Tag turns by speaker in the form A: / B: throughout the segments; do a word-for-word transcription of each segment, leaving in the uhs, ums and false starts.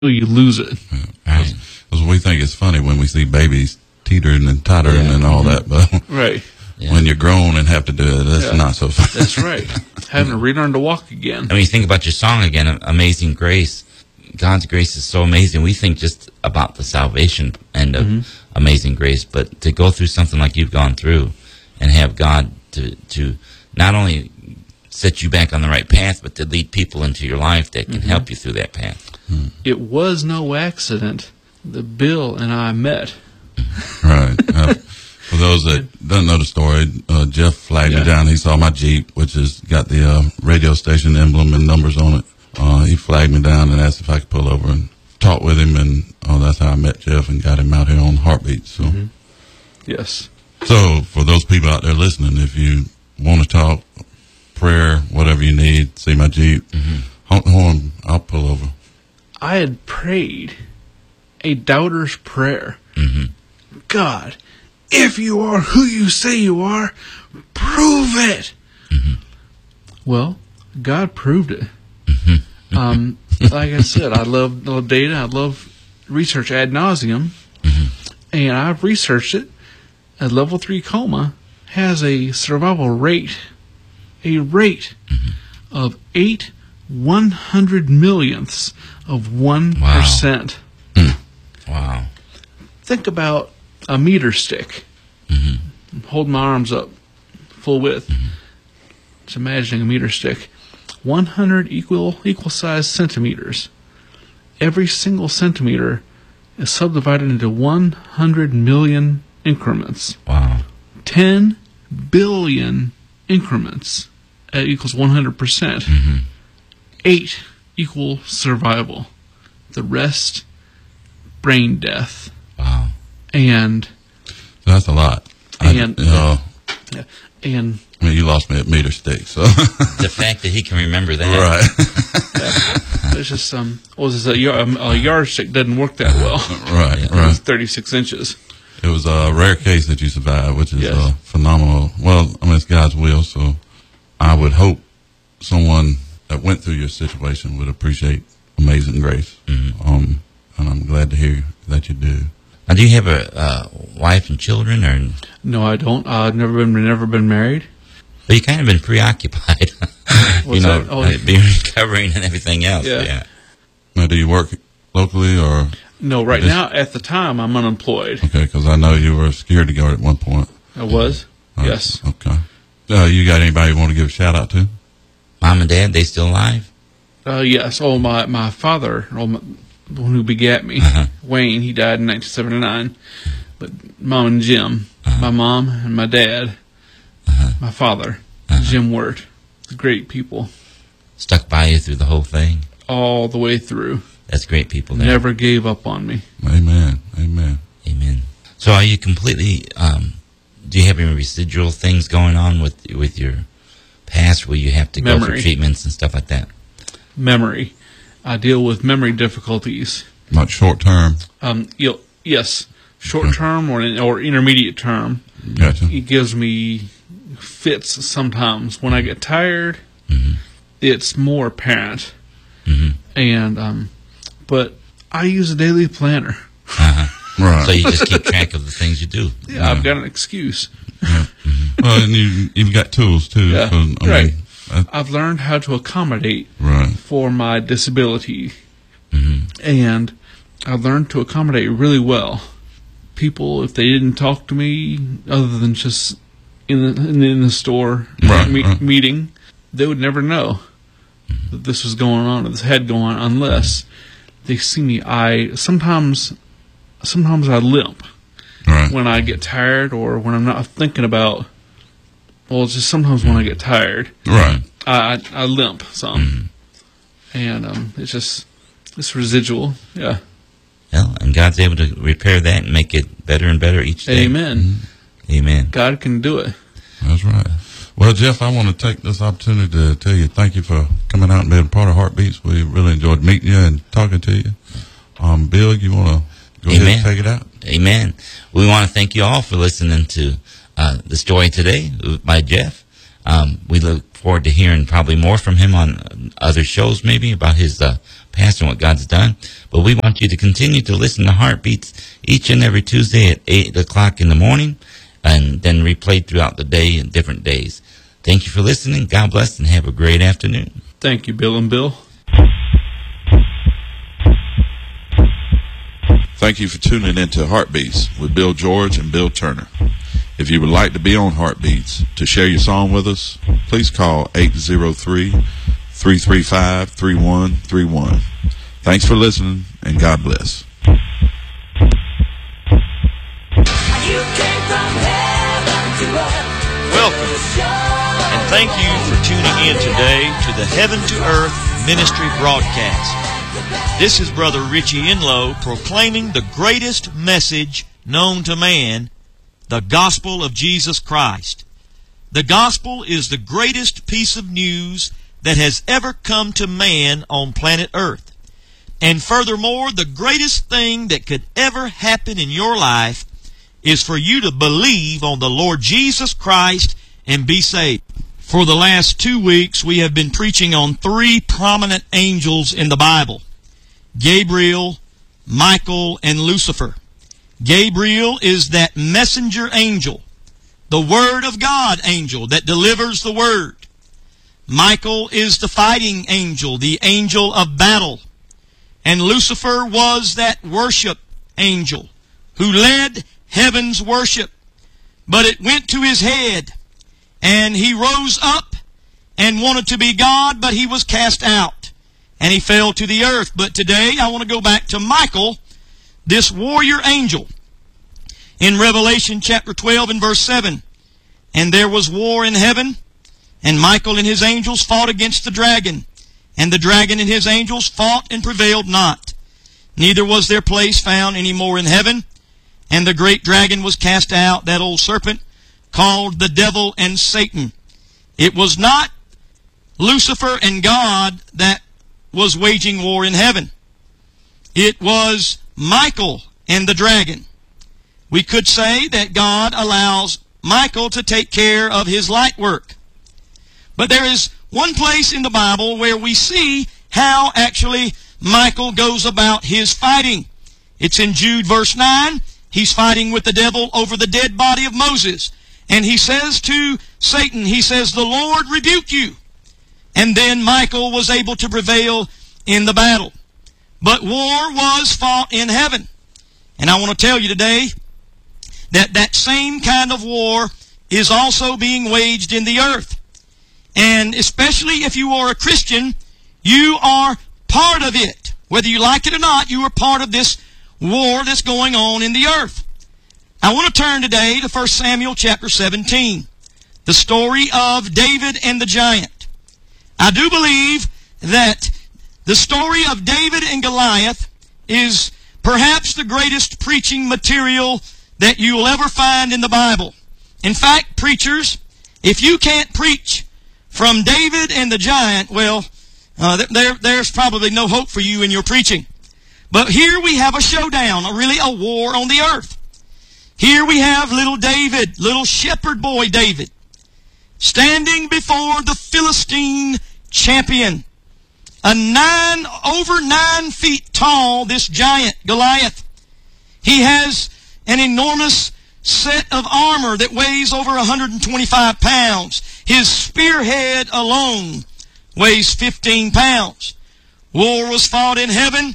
A: you lose it.
B: Right. Because we think it's funny when we see babies teetering and tottering
A: Yeah.
B: and all that, but
A: Right.
B: yeah. when you're grown and have to do it, that's
A: Yeah.
B: not so fun.
A: That's right. Having to relearn to walk again.
C: I mean, you think about your song again, Amazing Grace. God's grace is so amazing. We think just about the salvation end of
A: Mhm.
C: Amazing Grace, but to go through something like you've gone through and have God to, to not only set you back on the right path, but to lead people into your life that can
A: Mhm.
C: help you through that path.
A: It was no accident that Bill and I met.
B: Right. Uh, for those that don't know the story, uh, Jeff flagged
A: Yeah.
B: me down. He saw my Jeep, which has got the uh, radio station emblem and numbers on it. Uh, he flagged me down and asked if I could pull over and talk with him, and oh, that's how I met Jeff and got him out here on Heartbeat. So,
A: Mhm. Yes.
B: so for those people out there listening, if you want to talk, prayer, whatever you need, see my Jeep,
C: Mm-hmm.
B: honk the horn, I'll pull over.
A: I had prayed a doubter's prayer.
C: Mm-hmm.
A: God, if you are who you say you are, prove it.
C: Mm-hmm.
A: Well, God proved it.
C: Mm-hmm.
A: Um, like I said, I love, love data. I love research ad nauseum.
C: Mm-hmm.
A: And I've researched it. A level three coma has a survival rate, a rate
C: Mm-hmm.
A: of eight one hundred millionths of one percent.
C: Wow.
A: Think about a meter stick.
C: Mm-hmm.
A: Hold my arms up full width.
C: Mm-hmm.
A: Just imagining a meter stick. one hundred equal equal sized centimeters. Every single centimeter is subdivided into one hundred million increments.
C: Wow.
A: ten billion increments. That equals one hundred percent.
C: Mm-hmm.
A: eight equal survival. The rest, brain death.
C: Wow.
A: And,
B: That's a lot. I,
A: And-
B: uh,
A: and
B: I mean, you lost me at meter stick, so
C: The fact that he can remember that.
B: right,
A: there's just um, what was this, a, yard, a yardstick doesn't work that well.
B: right,
C: Yeah.
A: It was
B: right.
A: thirty-six inches.
B: It was a rare case that you survived, which is
A: Yes.
B: uh, phenomenal. Well, I mean, it's God's will, so I would hope someone that went through your situation would appreciate Amazing Grace.
C: Mm-hmm.
B: Um, and I'm glad to hear that you do.
C: Now, do you have a uh, wife and children, or
A: No, I don't. Uh, I've never been never been married.
C: well, you kind of been preoccupied, you
A: What's
C: know,
A: that? Oh,
C: uh, being recovering and everything else.
A: Yeah.
C: Yeah.
B: Now, do you work locally or
A: No, right
B: This-
A: now at the time I'm unemployed.
B: okay? Because I know you were a security guard at one point.
A: I was.
B: Uh,
A: Yes.
B: Okay. Uh, you got anybody you want to give a shout out to?
C: Mom and Dad, they still alive?
A: Uh, yes. Oh, my my father, oh, my, the one who begat me,
C: Uh-huh.
A: Wayne. He died in nineteen seventy-nine. But Mom and Jim, my mom and my dad,
C: Uh-huh.
A: my father,
C: Uh-huh.
A: Jim Wirt, great people
C: Stuck by you through the whole thing?
A: all the way through.
C: That's great people there.
A: Never gave up on me.
B: Amen. Amen.
C: Amen. So are you completely, um, do you have any residual things going on with with your past where you have to go
A: Memory.
C: for treatments and stuff like that?
A: Memory. I deal with memory difficulties.
B: Not short term.
A: Um, you know, yes, short term or or intermediate term.
B: Gotcha.
A: It gives me fits sometimes. When I get tired,
C: Mm-hmm.
A: it's more apparent.
C: Mm-hmm.
A: And um, but I use a daily planner.
C: Uh-huh.
B: Right.
C: So you just keep track of the things you do.
A: Yeah, I've got an excuse.
B: Yeah. Well, and you you've got tools too.
A: Yeah,
B: so, I
A: right.
B: Mean, that,
A: I've learned how to accommodate
B: right.
A: for my disability,
C: Mm-hmm.
A: and I learned to accommodate really well. People, if they didn't talk to me other than just in the in the, in the store
B: Right,
A: me-
B: right.
A: meeting, they would never know that this was going on or this had going on unless they see me. I sometimes sometimes I limp
B: Right.
A: when I get tired or when I'm not thinking about. Well, it's just sometimes when I get tired,
B: Right.
A: I I, I limp some,
C: Mm-hmm.
A: and um, it's just it's residual. Yeah.
C: Well, and God's able to repair that and make it better and better each day.
A: Amen.
C: Amen.
A: God can do it.
B: That's right. Well, Jeff, I want to take this opportunity to tell you thank you for coming out and being a part of Heartbeats. We really enjoyed meeting you and talking to you. Um, Bill, you want to go
C: Amen.
B: ahead and take it out?
C: Amen. We want to thank you all for listening to uh, the story today by Jeff. Um, we look forward to hearing probably more from him on other shows, maybe about his uh, past and what God's done. But we want you to continue to listen to Heartbeats each and every Tuesday at eight o'clock in the morning, and then replayed throughout the day and different days. Thank you for listening. God bless, and have a great afternoon.
A: Thank you, Bill and Bill.
B: Thank you for tuning in to Heartbeats with Bill George and Bill Turner. If you would like to be on Heartbeats to share your song with us, please call eight zero three, three three five, three one three one. Thanks for listening, and God bless.
D: Welcome, and thank you for tuning in today to the Heaven to Earth Ministry broadcast. This is Brother Richie Enlow proclaiming the greatest message known to man, the gospel of Jesus Christ. The gospel is the greatest piece of news that has ever come to man on planet Earth. And furthermore, the greatest thing that could ever happen in your life is for you to believe on the Lord Jesus Christ and be saved. For the last two weeks, we have been preaching on three prominent angels in the Bible: Gabriel, Michael, and Lucifer. Gabriel is that messenger angel, the Word of God angel that delivers the Word. Michael is the fighting angel, the angel of battle. And Lucifer was that worship angel who led heaven's worship. But it went to his head, and he rose up and wanted to be God, but he was cast out, and he fell to the earth. But today I want to go back to Michael, this warrior angel. In Revelation chapter twelve and verse seven, and there was war in heaven, and Michael and his angels fought against the dragon, and the dragon and his angels fought and prevailed not. Neither was their place found any more in heaven, and the great dragon was cast out, that old serpent, called the devil and Satan. It was not Lucifer and God that was waging war in heaven. It was Michael and the dragon. We could say that God allows Michael to take care of his light work. But there is one place in the Bible where we see how actually Michael goes about his fighting. It's in Jude verse nine. He's fighting with the devil over the dead body of Moses. And he says to Satan, he says, "The Lord rebuke you." And then Michael was able to prevail in the battle. But war was fought in heaven. And I want to tell you today that that same kind of war is also being waged in the earth. And especially if you are a Christian, you are part of it. Whether you like it or not, you are part of this war that's going on in the earth. I want to turn today to First Samuel chapter seventeen, the story of David and the giant. I do believe that the story of David and Goliath is perhaps the greatest preaching material that you will ever find in the Bible. In fact, preachers, if you can't preach from David and the giant, well, uh, there, there's probably no hope for you in your preaching. But here we have a showdown, a really a war on the earth. Here we have little David, little shepherd boy David, standing before the Philistine champion. A nine, over nine feet tall, this giant, Goliath. He has an enormous set of armor that weighs over one hundred twenty-five pounds. His spearhead alone weighs fifteen pounds. War was fought in heaven.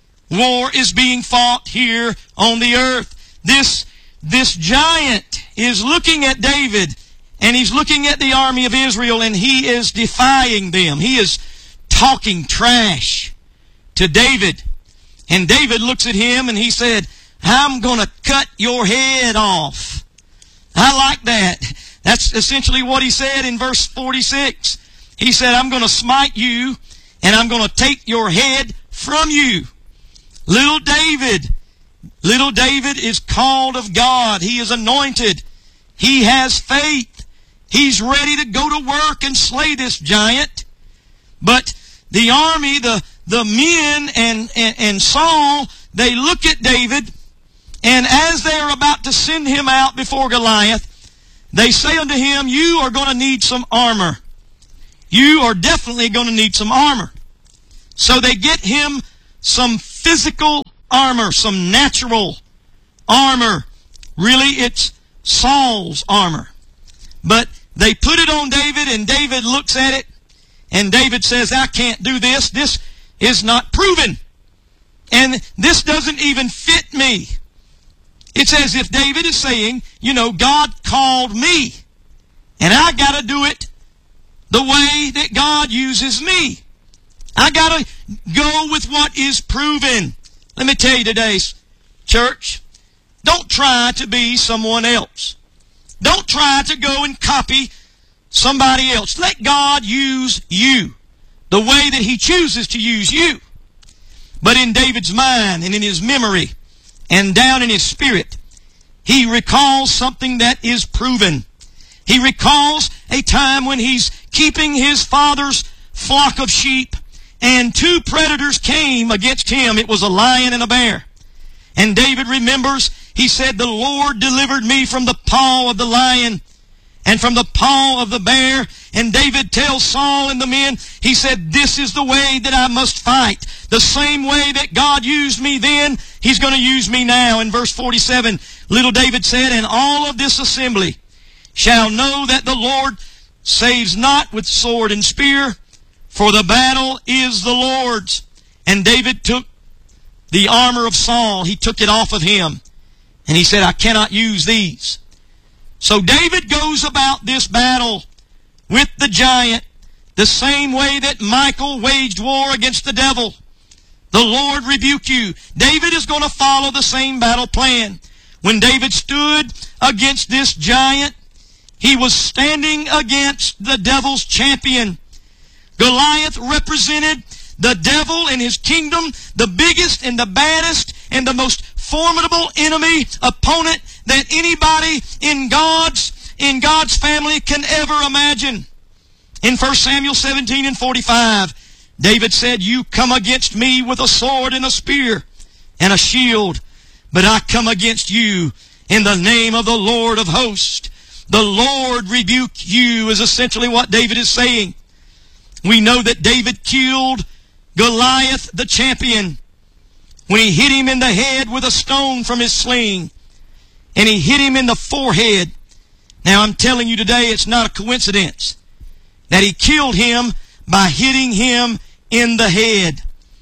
D: War is being fought here on the earth. This, this giant is looking at David, and he's looking at the army of Israel, and he is defying them. He is talking trash to David. And David looks at him and he said, "I'm going to cut your head off." I like that. That's essentially what he said in verse forty-six. He said, "I'm going to smite you, and I'm going to take your head from you." Little David, little David is called of God. He is anointed. He has faith. He's ready to go to work and slay this giant. But the army, the, the men and, and, and Saul, they look at David, and as they're about to send him out before Goliath, they say unto him, you are going to need some armor. You are definitely going to need some armor. So they get him some physical armor, some natural armor. Really, it's Saul's armor. But they put it on David, and David looks at it, and David says, I can't do this. This is not proven. And this doesn't even fit me. It's as if David is saying, you know, God called me, and I got to do it the way that God uses me. I got to go with what is proven. Let me tell you today, church, don't try to be someone else. Don't try to go and copy somebody else. Let God use you the way that He chooses to use you. But in David's mind and in his memory and down in his spirit, he recalls something that is proven. He recalls a time when he's keeping his father's flock of sheep, and two predators came against him. It was a lion and a bear. And David remembers, he said, the Lord delivered me from the paw of the lion and from the paw of the bear. And David tells Saul and the men, he said, this is the way that I must fight. The same way that God used me then, He's going to use me now. In verse forty-seven, little David said, and all of this assembly shall know that the Lord saves not with sword and spear, for the battle is the Lord's. And David took the armor of Saul. He took it off of him. And he said, I cannot use these. So David goes about this battle with the giant the same way that Michael waged war against the devil. The Lord rebuke you. David is going to follow the same battle plan. When David stood against this giant, he was standing against the devil's champion. Goliath represented the devil and his kingdom, the biggest and the baddest and the most formidable enemy, opponent that anybody in God's, in God's family can ever imagine. In First Samuel seventeen and forty-five, David said, you come against me with a sword and a spear and a shield, but I come against you in the name of the Lord of hosts. The Lord rebuke you is essentially what David is saying. We know that David killed Goliath the champion when he hit him in the head with a stone from his sling, and he hit him in the forehead. Now I'm telling you today, it's not a coincidence that he killed him by hitting him in the head.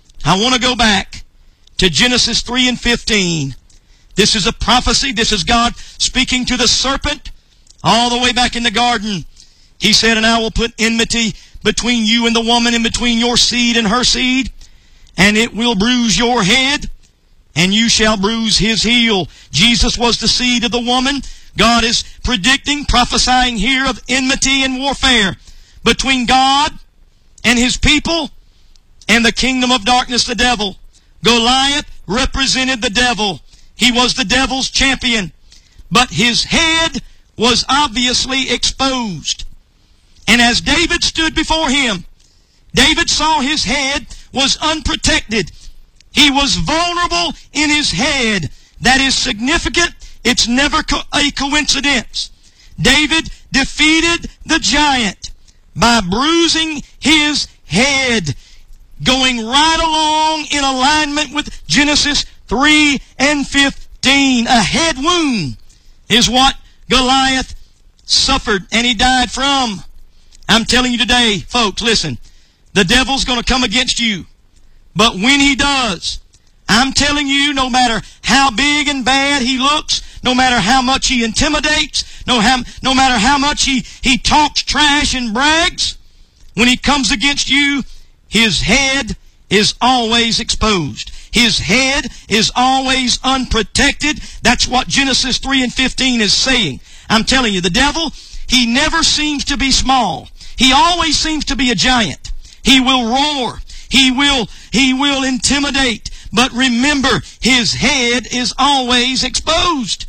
D: I want to go back to Genesis three and fifteen. This is a prophecy. This is God speaking to the serpent all the way back in the garden. He said, and I will put enmity between you and the woman, and between your seed and her seed, and it will bruise your head, and you shall bruise his heel. Jesus was the seed of the woman. God is predicting, prophesying here of enmity and warfare between God and His people and the kingdom of darkness, the devil. Goliath represented the devil. He was the devil's champion. But his head was obviously exposed. And as David stood before him, David saw his head was unprotected. He was vulnerable in his head. That is significant. It's never co- a coincidence. David defeated the giant by bruising his head, going right along in alignment with Genesis three and fifteen. A head wound is what Goliath suffered, and he died from. I'm telling you today, folks, listen, the devil's going to come against you. But when he does, I'm telling you, no matter how big and bad he looks, no matter how much he intimidates, no, how, no matter how much he, he talks trash and brags, when he comes against you, his head is always exposed. His head is always unprotected. That's what Genesis three and fifteen is saying. I'm telling you, the devil, he never seems to be small. He always seems to be a giant. He will roar. He will, he will intimidate. But remember, his head is always exposed.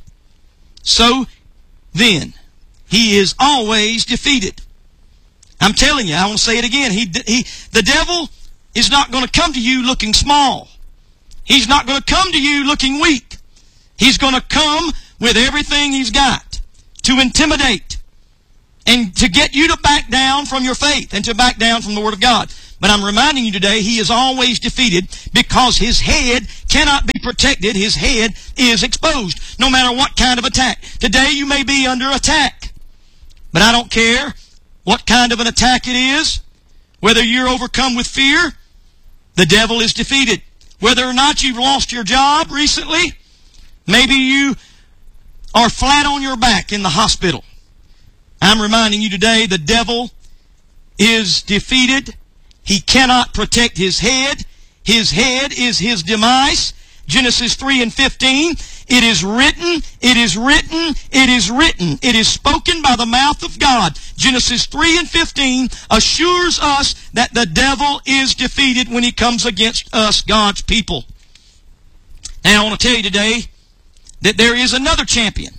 D: So then, he is always defeated. I'm telling you, I want to say it again. He, he, the devil is not going to come to you looking small. He's not going to come to you looking weak. He's going to come with everything he's got
E: to intimidate and to get you to back down from your faith and to back down from the Word of God. But I'm reminding you today, he is always defeated because his head cannot be protected. His head is exposed, no matter what kind of attack. Today you may be under attack, but I don't care what kind of an attack it is. Whether you're overcome with fear, the devil is defeated. Whether or not you've lost your job recently, maybe you are flat on your back in the hospital. I'm reminding you today, the devil is defeated. He cannot protect his head. His head is his demise. Genesis three and fifteen, it is written, it is written, it is written. It is spoken by the mouth of God. Genesis three and fifteen assures us that the devil is defeated when he comes against us, God's people. Now I want to tell you today that there is another champion.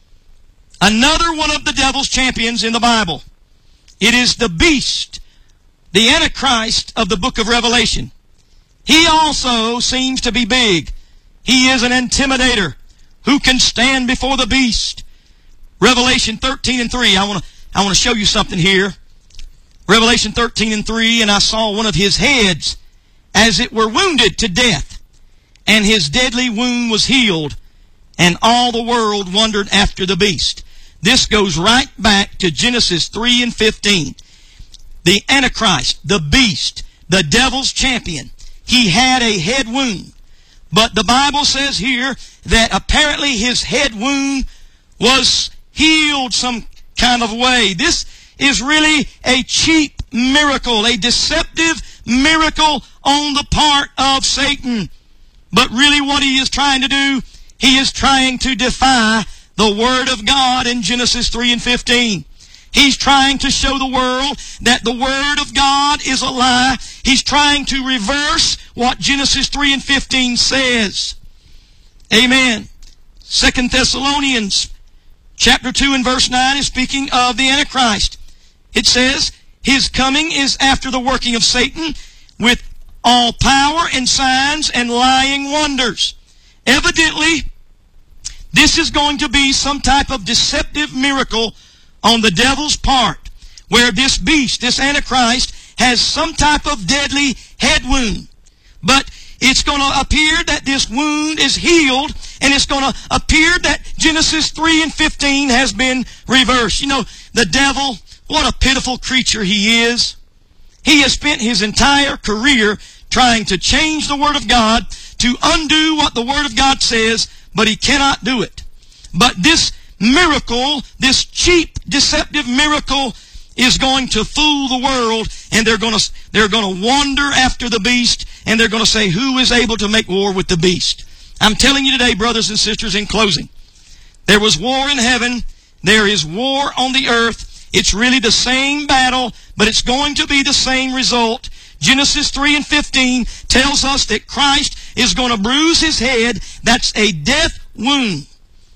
E: Another one of the devil's champions in the Bible. It is the beast, the Antichrist of the book of Revelation. He also seems to be big. He is an intimidator who can stand before the beast. Revelation thirteen and three. I want to I want to show you something here. Revelation thirteen and three, and I saw one of his heads as it were wounded to death, and his deadly wound was healed, and all the world wondered after the beast. This goes right back to Genesis three and fifteen. The Antichrist, the beast, the devil's champion, he had a head wound. But the Bible says here that apparently his head wound was healed some kind of way. This is really a cheap miracle, a deceptive miracle on the part of Satan. But really what he is trying to do, he is trying to defy the Word of God in Genesis three and fifteen. He's trying to show the world that the Word of God is a lie. He's trying to reverse what Genesis three and fifteen says. Amen. Second Thessalonians chapter two and verse nine is speaking of the Antichrist. It says, his coming is after the working of Satan with all power and signs and lying wonders. Evidently, this is going to be some type of deceptive miracle on the devil's part, where this beast, this Antichrist, has some type of deadly head wound. But it's going to appear that this wound is healed, and it's going to appear that Genesis three and fifteen has been reversed. You know, the devil, what a pitiful creature he is. He has spent his entire career trying to change the Word of God, to undo what the Word of God says, but he cannot do it. But this miracle, this cheap, deceptive miracle, is going to fool the world, and they're going to they're going to wander after the beast, and they're going to say, who is able to make war with the beast? I'm telling you today, brothers and sisters, in closing, there was war in heaven, there is war on the earth. It's really the same battle, but it's going to be the same result. Genesis three and fifteen tells us that Christ is going to bruise his head. That's a death wound.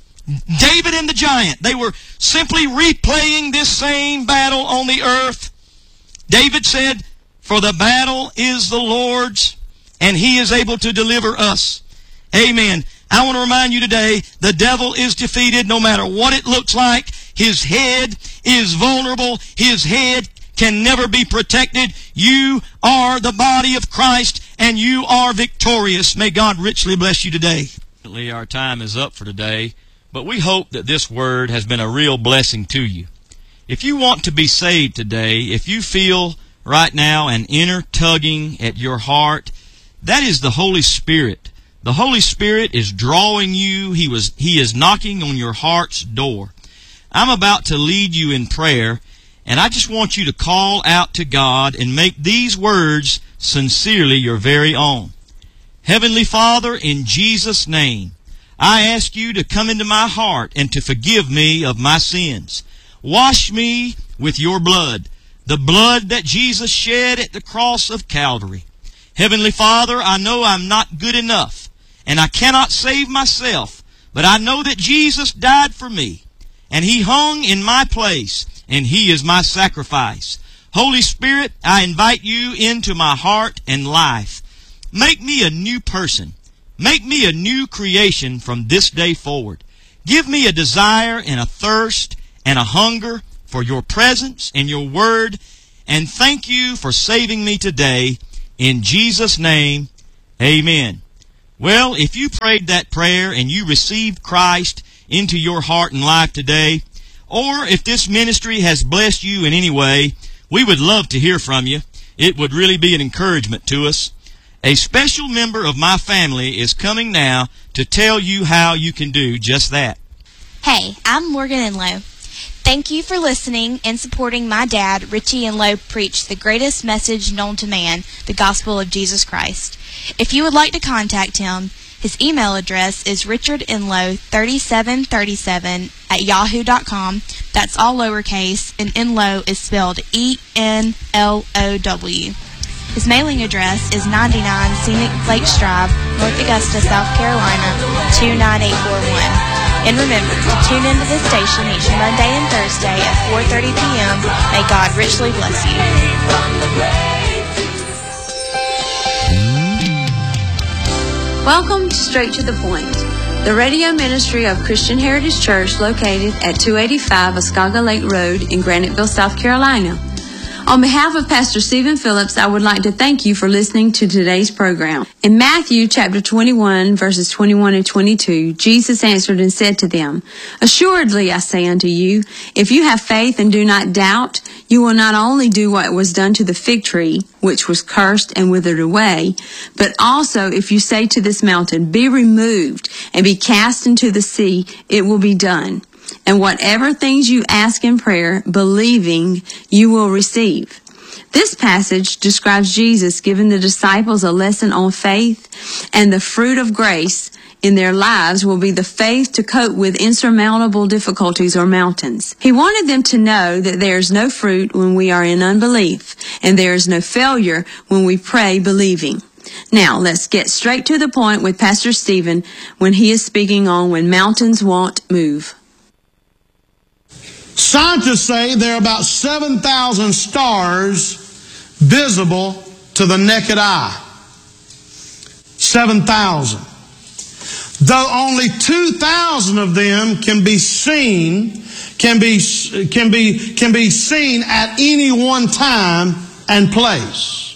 E: David and the giant, they were simply replaying this same battle on the earth. David said, for the battle is the Lord's, and he is able to deliver us. Amen. I want to remind you today, the devil is defeated no matter what it looks like. His head is vulnerable. His head can never be protected. You are the body of Christ, and you are victorious. May God richly bless you today.
D: Our time is up for today, but we hope that this word has been a real blessing to you. If you want to be saved today, if you feel right now an inner tugging at your heart, that is the Holy Spirit. The Holy Spirit is drawing you. He was, He is knocking on your heart's door. I'm about to lead you in prayer, and I just want you to call out to God and make these words sincerely your very own. Heavenly Father, in Jesus' name, I ask you to come into my heart and to forgive me of my sins. Wash me with your blood, the blood that Jesus shed at the cross of Calvary. Heavenly Father, I know I'm not good enough, and I cannot save myself, but I know that Jesus died for me, and He hung in my place, and He is my sacrifice. Holy Spirit, I invite you into my heart and life. Make me a new person. Make me a new creation from this day forward. Give me a desire and a thirst
E: and a hunger for your presence and your word. And thank you for saving me today. In Jesus' name, amen. Well, if you prayed that prayer and you received Christ into your heart and life today, or if this ministry has blessed you in any way, we would love to hear from you. It would really be an encouragement to us. A special member of my family is coming now to tell you how you can do just that.
F: Hey, I'm Morgan Enlow. Thank you for listening and supporting my dad, Richie Enlow, preach the greatest message known to man, the gospel of Jesus Christ. If you would like to contact him, his email address is richardenlow thirty-seven thirty-seven at yahoo dot com. That's all lowercase, and Enlow is spelled E N L O W. His mailing address is ninety-nine Scenic Lakes Drive, North Augusta, South Carolina, two nine eight four one. And remember to tune into this station each Monday and Thursday at four thirty p.m. May God richly bless you.
G: Welcome to Straight to the Point, the radio ministry of Christian Heritage Church located at two eighty-five Oscaga Lake Road in Graniteville, South Carolina. On behalf of Pastor Stephen Phillips, I would like to thank you for listening to today's program. In Matthew chapter twenty-one, verses twenty-one and twenty-two, Jesus answered and said to them, Assuredly, I say unto you, if you have faith and do not doubt, you will not only do what was done to the fig tree, which was cursed and withered away, but also if you say to this mountain, Be removed and be cast into the sea, it will be done. And whatever things you ask in prayer, believing, you will receive. This passage describes Jesus giving the disciples a lesson on faith, and the fruit of grace in their lives will be the faith to cope with insurmountable difficulties or mountains. He wanted them to know that there is no fruit when we are in unbelief, and there is no failure when we pray believing. Now, let's get straight to the point with Pastor Stephen when he is speaking on when mountains won't move.
H: Scientists say there are about seven thousand stars visible to the naked eye. seven thousand. Though only two thousand of them can be seen, can be, can be, can be seen at any one time and place.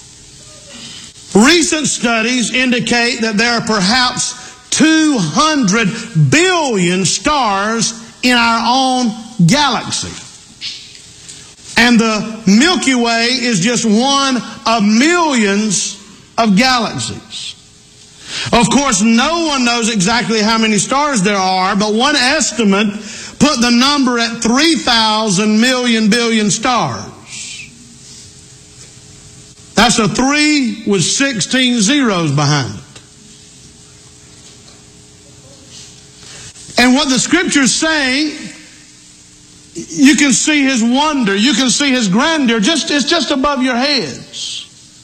H: Recent studies indicate that there are perhaps two hundred billion stars in our own galaxy. And the Milky Way is just one of millions of galaxies. Of course, no one knows exactly how many stars there are, but one estimate put the number at three thousand million billion stars. That's a three with sixteen zeros behind it. And what the Scriptures say, you can see His wonder, you can see His grandeur, just, it's just above your heads.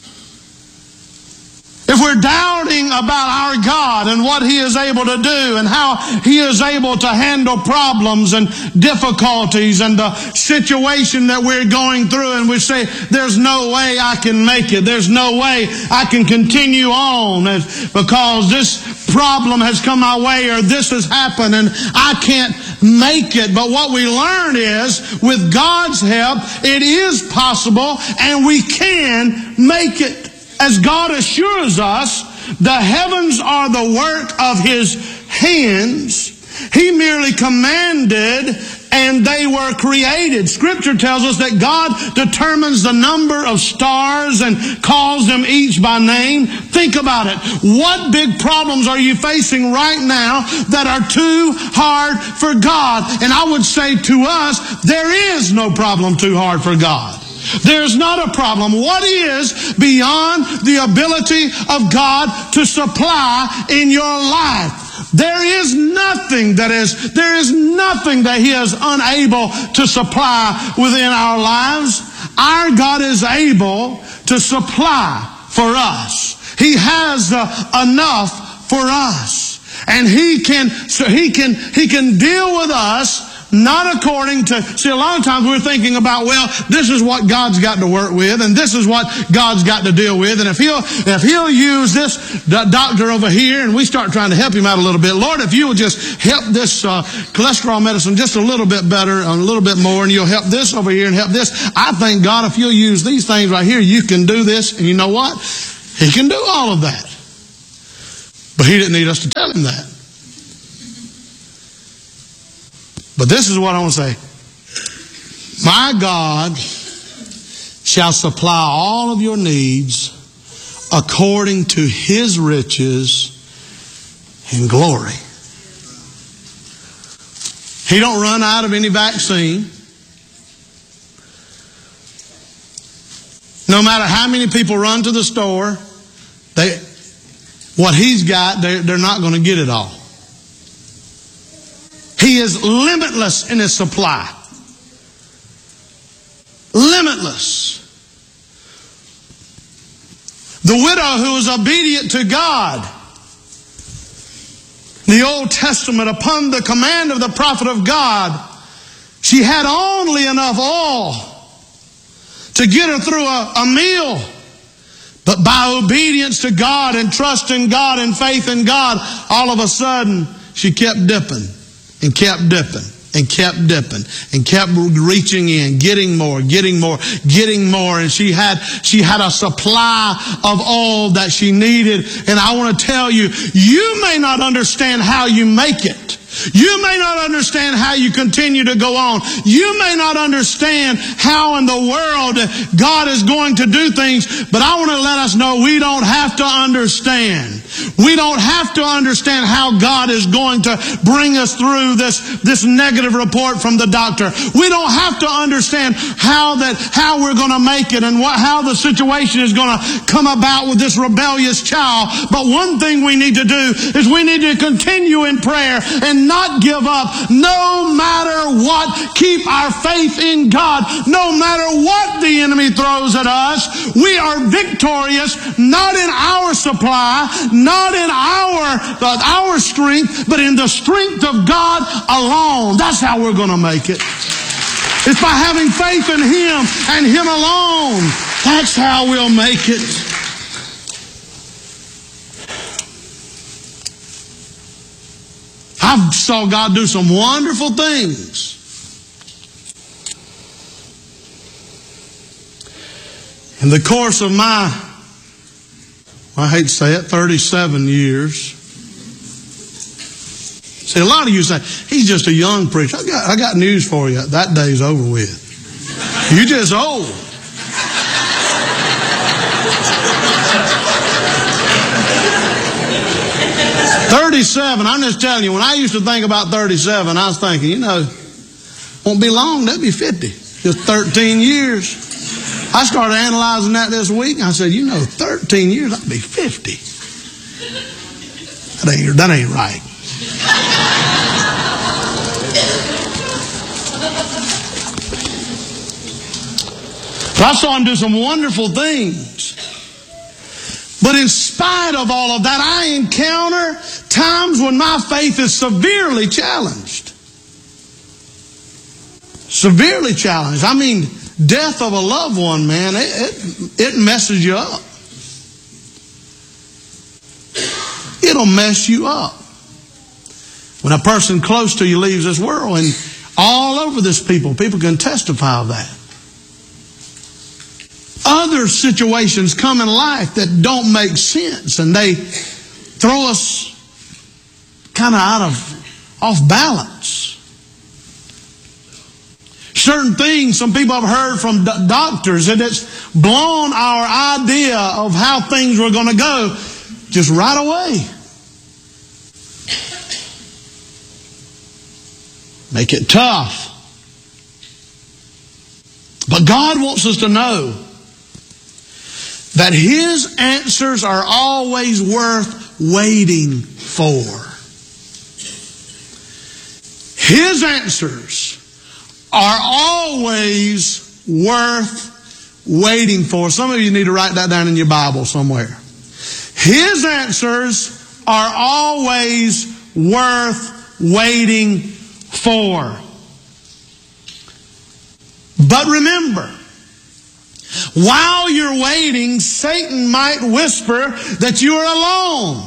H: If we're doubting about our God and what He is able to do and how He is able to handle problems and difficulties and the situation that we're going through, and we say, there's no way I can make it, there's no way I can continue on because this problem has come my way or this has happened and I can't make it. But what we learn is, with God's help, it is possible and we can make it. As God assures us, the heavens are the work of His hands. He merely commanded and they were created. Scripture tells us that God determines the number of stars and calls them each by name. Think about it. What big problems are you facing right now that are too hard for God? And I would say to us, there is no problem too hard for God. There's not a problem. What is beyond the ability of God to supply in your life? There is nothing that is, there is nothing that He is unable to supply within our lives. Our God is able to supply for us. He has uh, enough for us. And He can, so He can, He can deal with us not according to, see, a lot of times we're thinking about, well, this is what God's got to work with, and this is what God's got to deal with, and if he'll, if he'll use this doctor over here, and we start trying to help him out a little bit, Lord, if you will just help this uh, cholesterol medicine just a little bit better, a little bit more, and you'll help this over here and help this, I think, God, if you'll use these things right here, you can do this, and you know what? He can do all of that. But he didn't need us to tell him that. But this is what I want to say. My God shall supply all of your needs according to his riches and glory. He don't run out of any vaccine. No matter how many people run to the store, they, what he's got, they're, they're not going to get it all. He is limitless in his supply. Limitless. The widow who was obedient to God, in the Old Testament, upon the command of the prophet of God, she had only enough oil to get her through a, a meal. But by obedience to God and trust in God and faith in God, all of a sudden she kept dipping and kept dipping and kept dipping and kept reaching in, getting more, getting more, getting more. And she had, she had a supply of all that she needed. And I want to tell you, you may not understand how you make it. You may not understand how you continue to go on. You may not understand how in the world God is going to do things, but I want to let us know we don't have to understand. We don't have to understand how God is going to bring us through this, this negative report from the doctor. We don't have to understand how that, how we're going to make it and what, how the situation is going to come about with this rebellious child. But one thing we need to do is we need to continue in prayer and not give up no matter what. Keep our faith in God no matter what the enemy throws at us. We are victorious not in our supply, not in our, uh, our strength, but in the strength of God alone. That's how we're going to make it. It's by having faith in Him and Him alone. That's how we'll make it. I saw God do some wonderful things. In the course of my, I hate to say it, thirty-seven years. See, a lot of you say, he's just a young preacher. I got, I got news for you. That day's over with. You're just old. thirty-seven, I'm just telling you, when I used to think about thirty-seven, I was thinking, you know, won't be long, that'll be fifty. Just thirteen years. I started analyzing that this week, and I said, you know, thirteen years, I'll be fifty. That ain't, that ain't right. But I saw Him do some wonderful things. But in spite of all of that, I encounter times when my faith is severely challenged. Severely challenged. I mean, death of a loved one, man, it, it, it messes you up. It'll mess you up. When a person close to you leaves this world, and all over this people, people can testify of that. Other situations come in life that don't make sense, and they throw us kind of out of off balance. Certain things, some people have heard from do- doctors, and it's blown our idea of how things were going to go just right away. Make it tough. But God wants us to know that His answers are always worth waiting for. His answers are always worth waiting for. Some of you need to write that down in your Bible somewhere. His answers are always worth waiting for. But remember, while you're waiting, Satan might whisper that you are alone.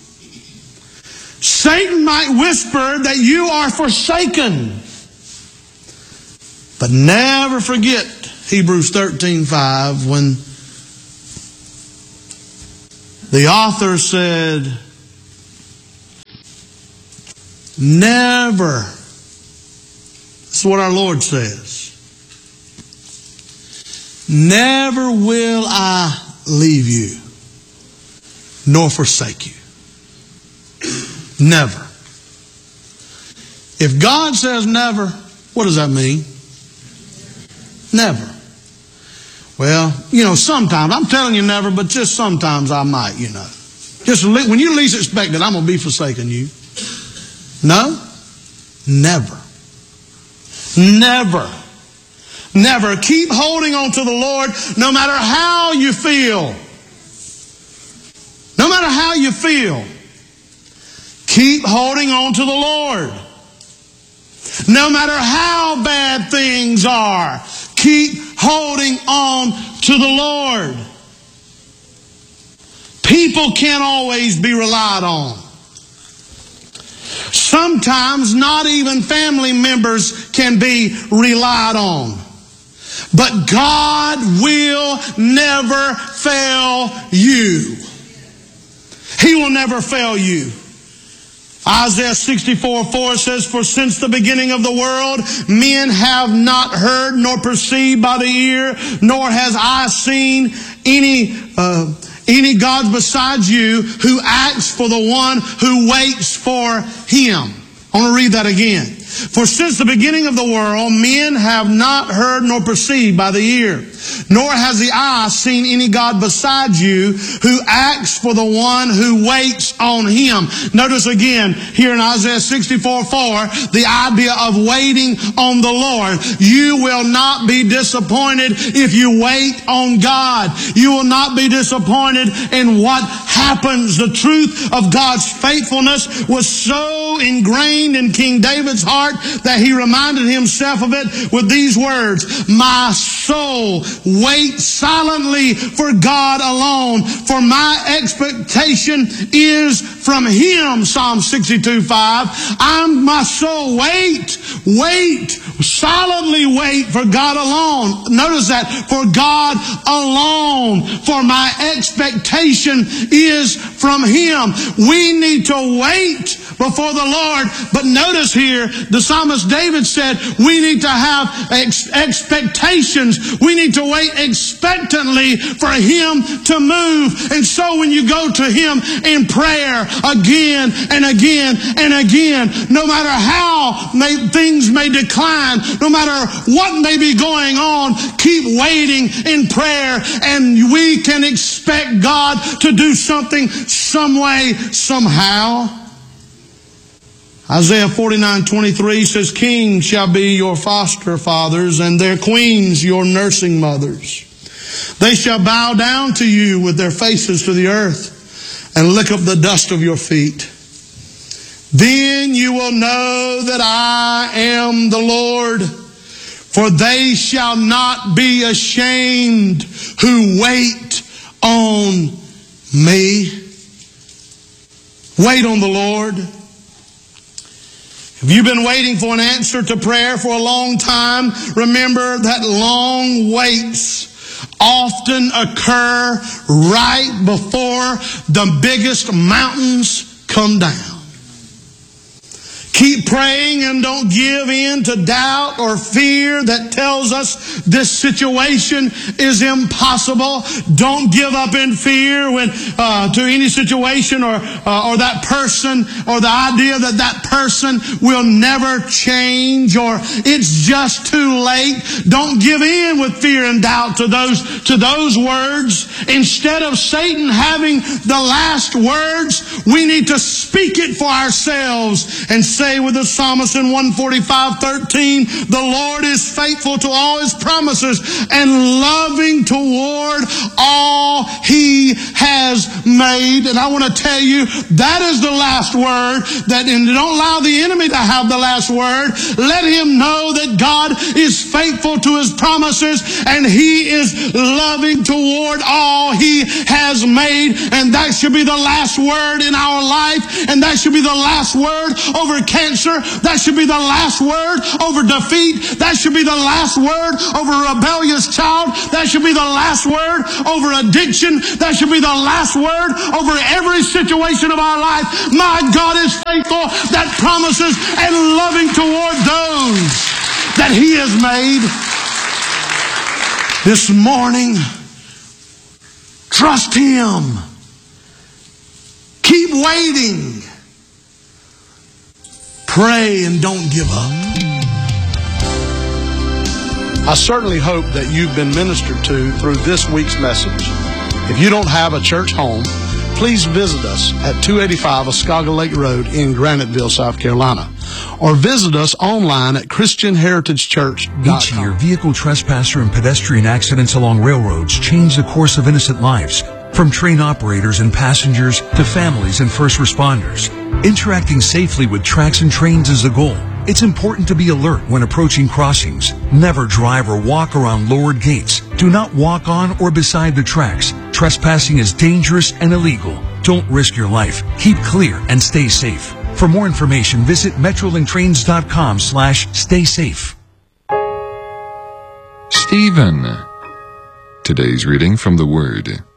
H: Satan might whisper that you are forsaken. But never forget Hebrews thirteen five, when the author said, never, that's what our Lord says, never will I leave you nor forsake you. Never. If God says never, what does that mean? Never. Well, you know, sometimes, I'm telling you never, but just sometimes I might, you know. Just when you least expect it, I'm going to be forsaking you. No? Never. Never. Never. Keep holding on to the Lord no matter how you feel. No matter how you feel. Keep holding on to the Lord. No matter how bad things are, keep holding on to the Lord. People can't always be relied on. Sometimes not even family members can be relied on. But God will never fail you. He will never fail you. Isaiah sixty-four four says, for since the beginning of the world, men have not heard nor perceived by the ear, nor has eye seen any uh, any God besides you who acts for the one who waits for Him. I want to read that again. For since the beginning of the world, men have not heard nor perceived by the ear, nor has the eye seen any God besides you who acts for the one who waits on Him. Notice again here in Isaiah sixty-four four, the idea of waiting on the Lord. You will not be disappointed if you wait on God. You will not be disappointed in what happens. The truth of God's faithfulness was so ingrained in King David's heart that he reminded himself of it with these words, my soul waits silently for God alone, for my expectation is from Him. Psalm sixty-two five. I'm my soul wait, wait, silently wait for God alone. Notice that, for God alone, for my expectation is from Him. We need to wait before the Lord. But notice here, the psalmist David said, we need to have ex- expectations. We need to wait expectantly for Him to move. And so when you go to Him in prayer again and again and again, no matter how may, things may decline, no matter what may be going on, keep waiting in prayer, and we can expect God to do something some way, somehow. Isaiah forty-nine twenty-three says, kings shall be your foster fathers, and their queens your nursing mothers. They shall bow down to you with their faces to the earth and lick up the dust of your feet. Then you will know that I am the Lord, for they shall not be ashamed who wait on me. Wait on the Lord. If you've been waiting for an answer to prayer for a long time, remember that long waits often occur right before the biggest mountains come down. Keep praying and don't give in to doubt or fear that tells us this situation is impossible. Don't give up in fear when uh, to any situation or uh, or that person, or the idea that that person will never change, or it's just too late. Don't give in with fear and doubt to those to those words. Instead of Satan having the last words, we need to speak it for ourselves and say, say with the psalmist in one forty-five thirteen, the Lord is faithful to all his promises and loving toward all he has made. And I want to tell you, that is the last word. That, and don't allow the enemy to have the last word. Let him know that God is faithful to his promises and he is loving toward all he has made. And that should be the last word in our life. And that should be the last word over cancer. That should be the last word over defeat. That should be the last word over a rebellious child. That should be the last word over addiction. That should be the last word over every situation of our life. My God is faithful, that promises and loving toward those that he has made. This morning, trust him. Keep waiting. Pray and don't give up. I certainly hope that you've been ministered to through this week's message. If you don't have a church home, please visit us at two eighty-five Oscaga Lake Road in Graniteville, South Carolina. Or visit us online at Christian Heritage Church dot com.
I: Each year, vehicle trespasser and pedestrian accidents along railroads change the course of innocent lives, from train operators and passengers to families and first responders. Interacting safely with tracks and trains is the goal. It's important to be alert when approaching crossings. Never drive or walk around lowered gates. Do not walk on or beside the tracks. Trespassing is dangerous and illegal. Don't risk your life. Keep clear and stay safe. For more information, visit metrolinktrains.com slash stay safe.
J: Stephen. Today's reading from the Word.